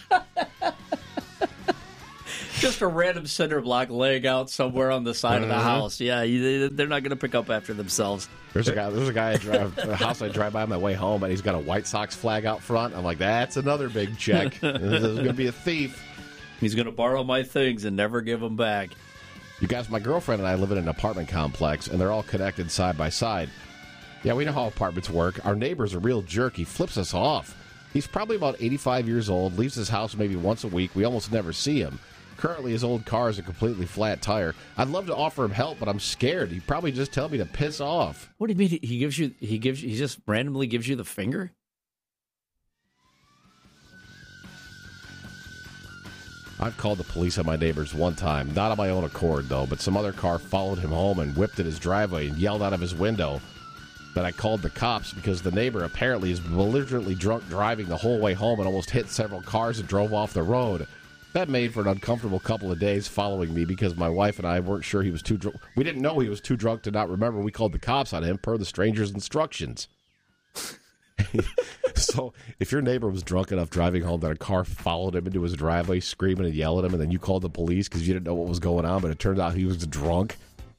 Just a random cinder block laying out somewhere on the side of the house. Yeah, they're not going to pick up after themselves. There's a guy a house I drive by on my way home, and he's got a White Sox flag out front. I'm like, that's another big check. This is going to be a thief. He's going to borrow my things and never give them back. You guys, my girlfriend and I live in an apartment complex, and they're all connected side by side. Yeah, we know how apartments work. Our neighbor's a real jerk. He flips us off. He's probably about 85 years old, leaves his house maybe once a week. We almost never see him. Currently, his old car is a completely flat tire. I'd love to offer him help, but I'm scared. He'd probably just tell me to piss off. What do you mean? He just randomly gives you the finger? I've called the police on my neighbors one time, not on my own accord, though, but some other car followed him home and whipped at his driveway and yelled out of his window that I called the cops because the neighbor apparently is belligerently drunk driving the whole way home and almost hit several cars and drove off the road. That made for an uncomfortable couple of days following me because my wife and I weren't sure he was too drunk. We didn't know he was too drunk to not remember. We called the cops on him per the stranger's instructions. So if your neighbor was drunk enough driving home that a car followed him into his driveway screaming and yelling at him, and then you called the police because you didn't know what was going on, but it turned out he was drunk.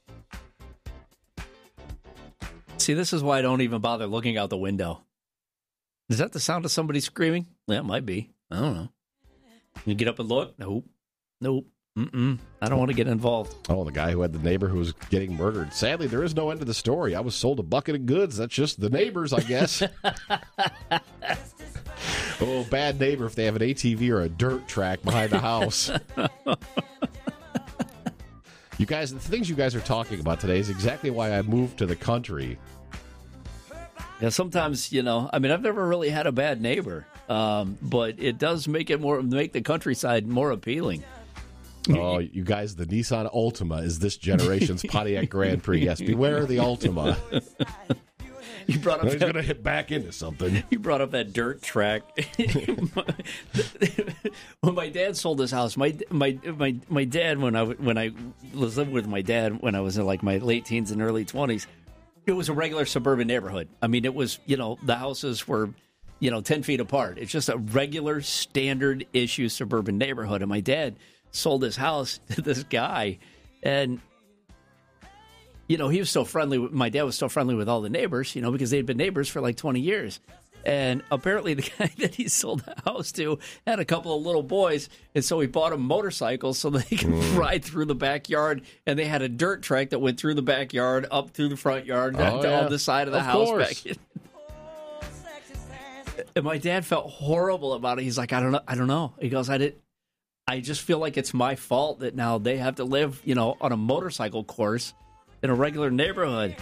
See, this is why I don't even bother looking out the window. Is that the sound of somebody screaming? Yeah, it might be. I don't know. You get up and look? Nope. I don't want to get involved. Oh, the guy who had the neighbor who was getting murdered. Sadly, there is no end to the story. I was sold a bucket of goods. That's just the neighbors, I guess. Oh, bad neighbor if they have an ATV or a dirt track behind the house. You guys, the things you guys are talking about today is exactly why I moved to the country. Yeah, sometimes, I've never really had a bad neighbor, but it does make the countryside more appealing. Oh, you guys, the Nissan Altima is this generation's Pontiac Grand Prix. Yes, beware the Altima. You brought up he's going to hit back into something. You brought up that dirt track. When my dad sold his house, my dad, when I was living with my dad when I was in like my late teens and early 20s, it was a regular suburban neighborhood. I mean, it was, the houses were, 10 feet apart. It's just a regular standard issue suburban neighborhood. And my dad sold his house to this guy, and he was so friendly. My dad was so friendly with all the neighbors, because they'd been neighbors for like 20 years. And apparently the guy that he sold the house to had a couple of little boys, and so he bought them motorcycles so they could ride through the backyard. And they had a dirt track that went through the backyard, up through the front yard, on the side of the house. Back in. And my dad felt horrible about it. He's like, I don't know. He goes, I just feel like it's my fault that now they have to live, on a motorcycle course in a regular neighborhood.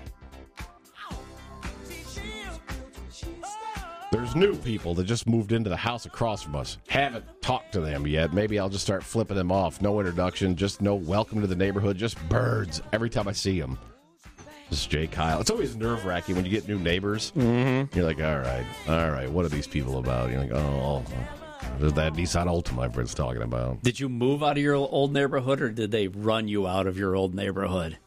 There's new people that just moved into the house across from us. Haven't talked to them yet. Maybe I'll just start flipping them off. No introduction, just no welcome to the neighborhood, just birds every time I see them. This is Jay Kyle. It's always nerve-wracking when you get new neighbors. Mm-hmm. You're like, all right, what are these people about? You're like, there's that Nissan Altima my friend's talking about. Did you move out of your old neighborhood, or did they run you out of your old neighborhood?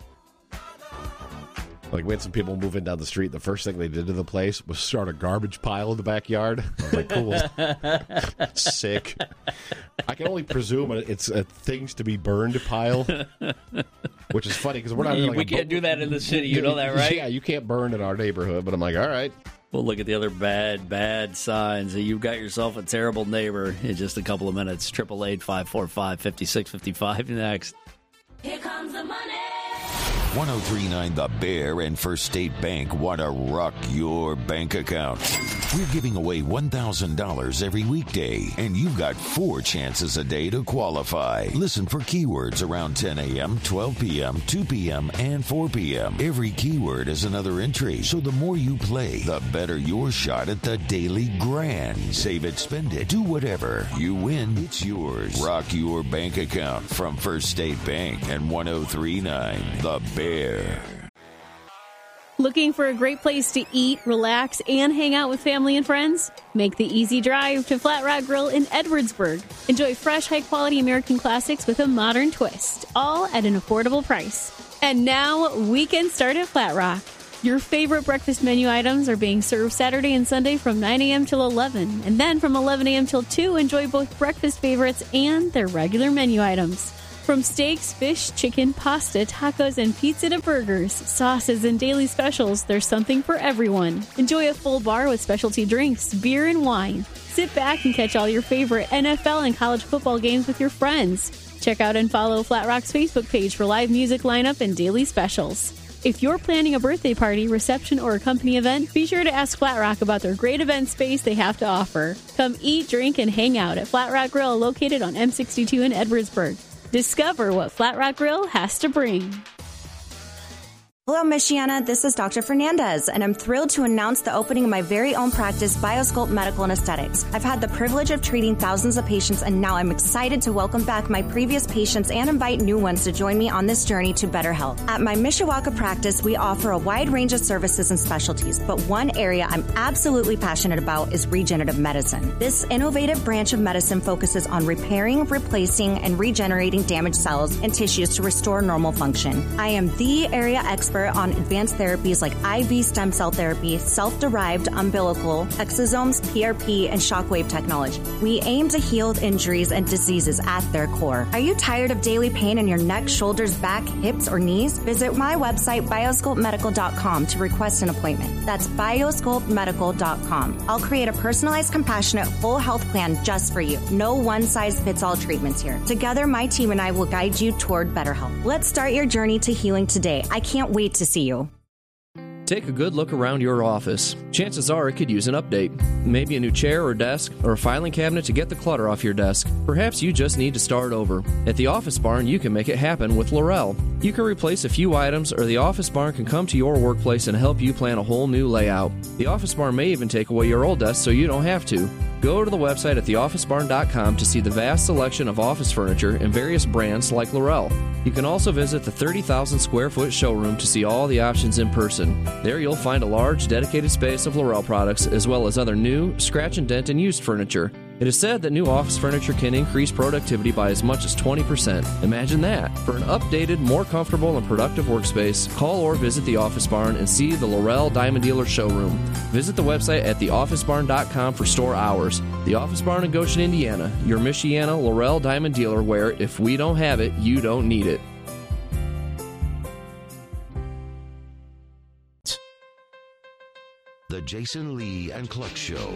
Like, we had some people move in down the street. The first thing they did to the place was start a garbage pile in the backyard. I was like, cool. Sick. I can only presume it's a things to be burned pile, which is funny because we're not. We can't do that in the city. You know that, right? Yeah, you can't burn in our neighborhood. But I'm like, all right. Well, look at the other bad signs. You've got yourself a terrible neighbor in just a couple of minutes. 888-545-5655 next. Here comes the money. 103.9 The Bear and First State Bank want to rock your bank account. We're giving away $1,000 every weekday, and you've got 4 chances a day to qualify. Listen for keywords around 10 a.m., 12 p.m., 2 p.m., and 4 p.m. Every keyword is another entry, so the more you play, the better your shot at the daily grand. Save it, spend it, do whatever. You win, it's yours. Rock your bank account from First State Bank and 103.9 The Bear. Looking for a great place to eat, relax, and hang out with family and friends? Make the easy drive to Flat Rock Grill in Edwardsburg. Enjoy fresh, high-quality American classics with a modern twist, all at an affordable price. And now, weekend start at Flat Rock. Your favorite breakfast menu items are being served Saturday and Sunday from 9 a.m. till 11. And then from 11 a.m. till 2, enjoy both breakfast favorites and their regular menu items. From steaks, fish, chicken, pasta, tacos, and pizza to burgers, sauces, and daily specials, there's something for everyone. Enjoy a full bar with specialty drinks, beer, and wine. Sit back and catch all your favorite NFL and college football games with your friends. Check out and follow Flat Rock's Facebook page for live music lineup and daily specials. If you're planning a birthday party, reception, or a company event, be sure to ask Flat Rock about their great event space they have to offer. Come eat, drink, and hang out at Flat Rock Grill, located on M62 in Edwardsburg. Discover what Flat Rock Grill has to bring. Hello, Michiana. This is Dr. Fernandez, and I'm thrilled to announce the opening of my very own practice, Biosculpt Medical and Aesthetics. I've had the privilege of treating thousands of patients, and now I'm excited to welcome back my previous patients and invite new ones to join me on this journey to better health. At my Mishawaka practice, we offer a wide range of services and specialties, but one area I'm absolutely passionate about is regenerative medicine. This innovative branch of medicine focuses on repairing, replacing, and regenerating damaged cells and tissues to restore normal function. I am the area expert on advanced therapies like IV stem cell therapy, self-derived umbilical, exosomes, PRP, and shockwave technology. We aim to heal injuries and diseases at their core. Are you tired of daily pain in your neck, shoulders, back, hips, or knees? Visit my website, biosculptmedical.com, to request an appointment. That's biosculptmedical.com. I'll create a personalized, compassionate, full health plan just for you. No one-size-fits-all treatments here. Together, my team and I will guide you toward better health. Let's start your journey to healing today. I can't wait to see you. Take a good look around your office. Chances are it could use an update. Maybe a new chair or desk, or a filing cabinet to get the clutter off your desk. Perhaps you just need to start over. At the Office Barn, you can make it happen with Laurel. You can replace a few items, or the Office Barn can come to your workplace and help you plan a whole new layout. The Office Barn may even take away your old desk so you don't have to. Go to the website at theofficebarn.com to see the vast selection of office furniture and various brands like Laurel. You can also visit the 30,000 square foot showroom to see all the options in person. There you'll find a large dedicated space of Laurel products as well as other new, scratch and dent and used furniture. It is said that new office furniture can increase productivity by as much as 20%. Imagine that. For an updated, more comfortable and productive workspace, call or visit the Office Barn and see the Laurel Diamond Dealer showroom. Visit the website at theofficebarn.com for store hours. The Office Barn in Goshen, Indiana, your Michiana Laurel Diamond Dealer, where if we don't have it, you don't need it. The Jason Lee and Cluck Show.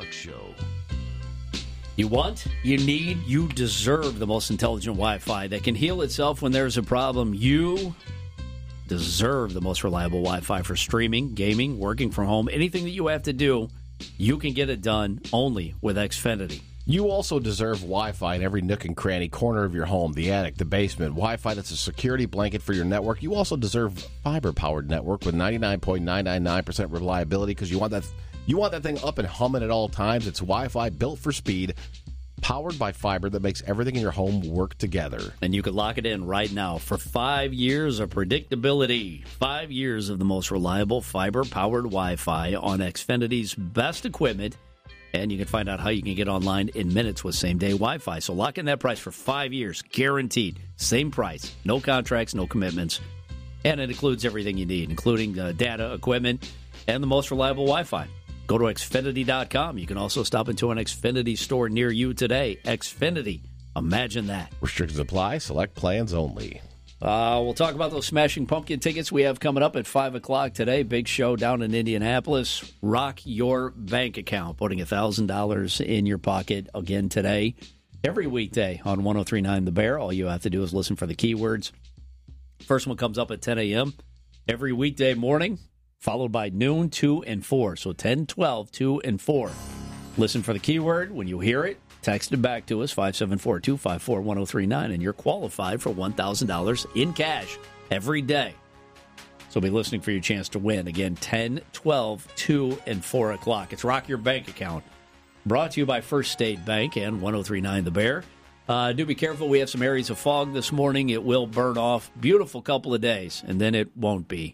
You want, you need, you deserve the most intelligent Wi-Fi that can heal itself when there's a problem. You deserve the most reliable Wi-Fi for streaming, gaming, working from home, anything that you have to do. You can get it done only with Xfinity. You also deserve Wi-Fi in every nook and cranny corner of your home, the attic, the basement. Wi-Fi that's a security blanket for your network. You also deserve fiber-powered network with 99.999% reliability because you want that thing up and humming at all times. It's Wi-Fi built for speed, powered by fiber that makes everything in your home work together. And you can lock it in right now for 5 years of predictability. 5 years of the most reliable fiber-powered Wi-Fi on Xfinity's best equipment. And you can find out how you can get online in minutes with same-day Wi-Fi. So lock in that price for 5 years, guaranteed. Same price, no contracts, no commitments. And it includes everything you need, including data, equipment, and the most reliable Wi-Fi. Go to Xfinity.com. You can also stop into an Xfinity store near you today. Xfinity. Imagine that. Restrictions apply. Select plans only. We'll talk about those Smashing Pumpkin tickets we have coming up at 5 o'clock today. Big show down in Indianapolis. Rock your bank account. Putting $1,000 in your pocket again today. Every weekday on 103.9 The Bear. All you have to do is listen for the keywords. First one comes up at 10 a.m. every weekday morning, followed by noon, 2, and 4. So 10, 12, 2, and 4. Listen for the keyword. When you hear it, text it back to us, 574-254-1039, and you're qualified for $1,000 in cash every day. So be listening for your chance to win. Again, 10, 12, 2, and 4 o'clock. It's Rock Your Bank Account. Brought to you by First State Bank and 103.9 The Bear. Do be careful. We have some areas of fog this morning. It will burn off. Beautiful couple of days, and then it won't be.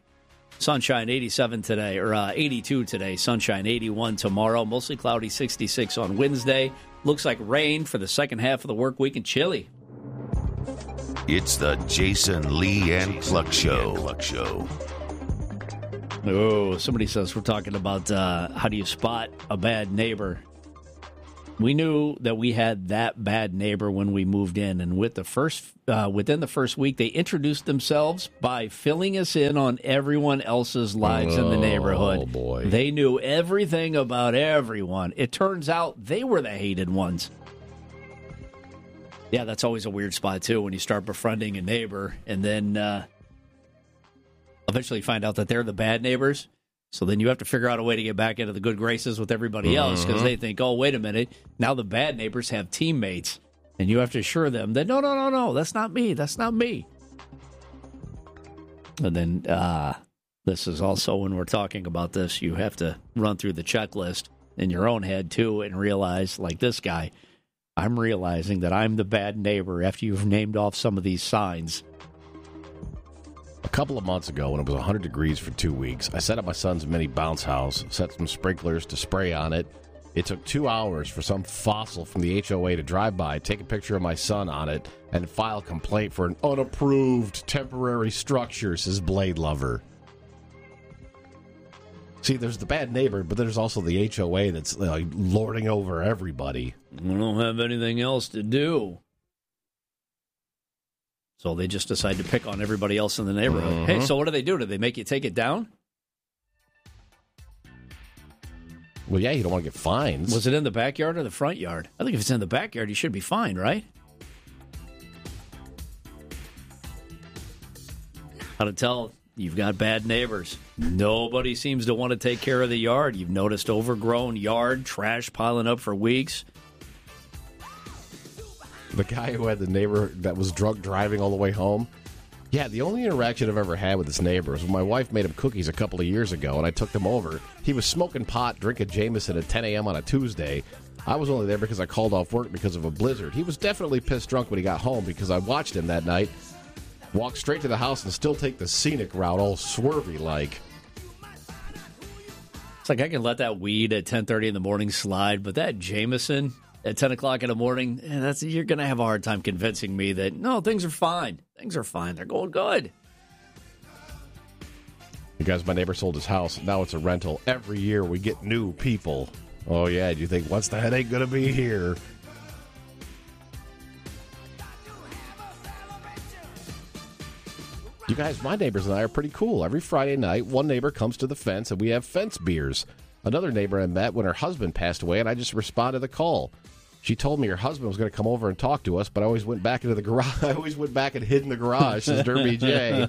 Sunshine 87 today, or 82 today. Sunshine 81 tomorrow. Mostly cloudy 66 on Wednesday. Looks like rain for the second half of the work week and chilly. It's the Jason Lee and Cluck Show. Oh, somebody says we're talking about how do you spot a bad neighbor. We knew that we had that bad neighbor when we moved in, and within the first week, they introduced themselves by filling us in on everyone else's lives in the neighborhood. Oh, boy. They knew everything about everyone. It turns out they were the hated ones. Yeah, that's always a weird spot, too, when you start befriending a neighbor, and then eventually find out that they're the bad neighbors. So then you have to figure out a way to get back into the good graces with everybody else because they think, oh, wait a minute, now the bad neighbors have teammates. And you have to assure them that, no, that's not me. That's not me. And then this is also when we're talking about this, you have to run through the checklist in your own head, too, and realize, like this guy, I'm realizing that I'm the bad neighbor after you've named off some of these signs. A couple of months ago, when it was 100 degrees for 2 weeks, I set up my son's mini bounce house, set some sprinklers to spray on it. It took 2 hours for some fossil from the HOA to drive by, take a picture of my son on it, and file a complaint for an unapproved temporary structure, says Blade Lover. See, there's the bad neighbor, but there's also the HOA that's lording over everybody. We don't have anything else to do. So they just decide to pick on everybody else in the neighborhood. Hey, so what do? Do they make you take it down? Well, yeah, you don't want to get fines. Was it in the backyard or the front yard? I think if it's in the backyard, you should be fined, right? How to tell you've got bad neighbors. Nobody seems to want to take care of the yard. You've noticed overgrown yard, trash piling up for weeks. The guy who had the neighbor that was drunk driving all the way home. Yeah, the only interaction I've ever had with this neighbor was when my wife made him cookies a couple of years ago, and I took them over. He was smoking pot, drinking Jameson at 10 a.m. on a Tuesday. I was only there because I called off work because of a blizzard. He was definitely pissed drunk when he got home because I watched him that night walk straight to the house and still take the scenic route, all swervy-like. It's like I can let that weed at 10:30 in the morning slide, but that Jameson at 10 o'clock in the morning, you're going to have a hard time convincing me that, no, things are fine. Things are fine. They're going good. You guys, my neighbor sold his house. Now it's a rental. Every year we get new people. Oh, yeah. Do you think, what's the headache going to be here? You guys, my neighbors and I are pretty cool. Every Friday night, one neighbor comes to the fence and we have fence beers. Another neighbor I met when her husband passed away, and I just responded to the call. She told me her husband was going to come over and talk to us, but I always went back into the garage. I always went back and hid in the garage, says Derby J.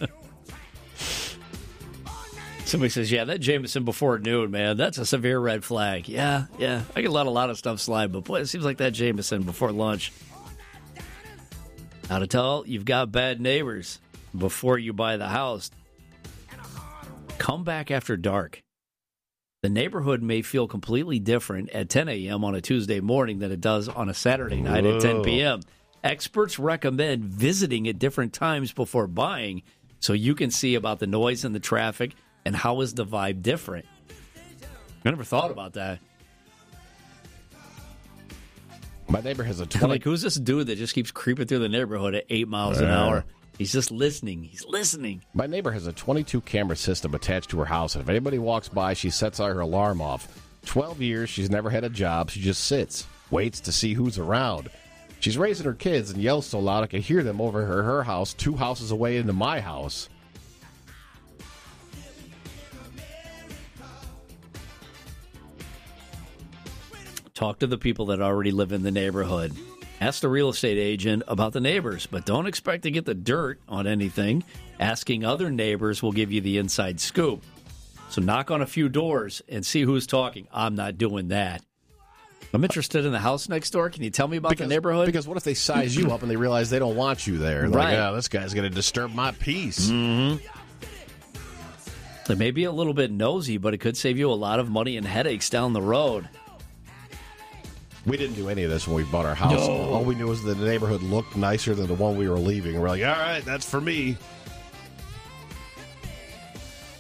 Somebody says, yeah, that Jameson before noon, man, that's a severe red flag. Yeah. I can let a lot of stuff slide, but boy, it seems like that Jameson before lunch. How to tell you've got bad neighbors before you buy the house. Come back after dark. The neighborhood may feel completely different at 10 a.m. on a Tuesday morning than it does on a Saturday night at 10 p.m. Experts recommend visiting at different times before buying so you can see about the noise and the traffic and how is the vibe different. I never thought about that. My neighbor has a 20... Like, who's this dude that just keeps creeping through the neighborhood at 8 miles an hour? He's just listening. He's listening. My neighbor has a 22-camera system attached to her house, and if anybody walks by, she sets her alarm off. 12 years, she's never had a job. She just sits, waits to see who's around. She's raising her kids and yells so loud I can hear them over her house 2 houses away into my house. Talk to the people that already live in the neighborhood. Ask the real estate agent about the neighbors, but don't expect to get the dirt on anything. Asking other neighbors will give you the inside scoop. So knock on a few doors and see who's talking. I'm not doing that. I'm interested in the house next door. Can you tell me about the neighborhood? Because what if they size you up and they realize they don't want you there? They're right. Like, oh, this guy's going to disturb my peace. Mm-hmm. They may be a little bit nosy, but it could save you a lot of money and headaches down the road. We didn't do any of this when we bought our house. No. All we knew was that the neighborhood looked nicer than the one we were leaving. And we're like, all right, that's for me.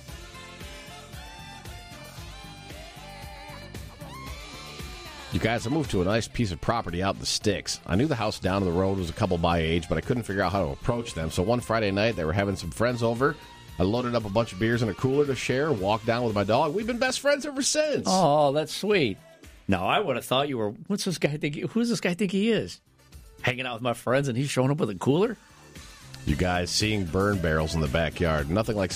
You guys, I moved to a nice piece of property out in the sticks. I knew the house down the road was a couple my age, but I couldn't figure out how to approach them. So one Friday night, they were having some friends over. I loaded up a bunch of beers in a cooler to share, walked down with my dog. We've been best friends ever since. Oh, that's sweet. No, I would have thought you were, who's this guy think he is? Hanging out with my friends and he's showing up with a cooler? You guys seeing burn barrels in the backyard. Nothing like